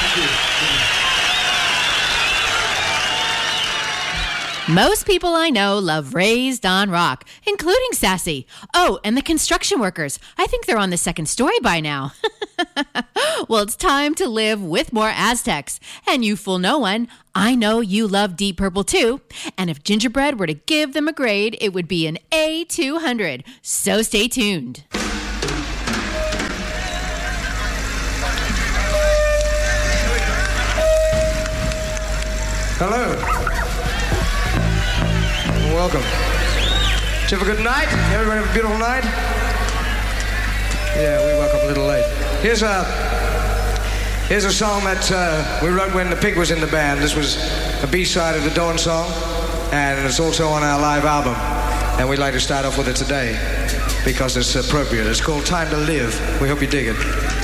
Most people I know love Raised on Rock, including Sassy. Oh, and the construction workers. I think they're on the second story by now. Well, it's time to live with more Aztecs. And you fool no one, I know you love Deep Purple too. And if Gingerbread were to give them a grade, it would be an A200. So stay tuned. Hello. Welcome. Did you have a good night? Everybody have a beautiful night? Yeah, we woke up a little late. Here's a song that we wrote when the Pig was in the band. This was a B-side of the Dawn song, and it's also on our live album. And we'd like to start off with it today because it's appropriate. It's called Time to Live. We hope you dig it.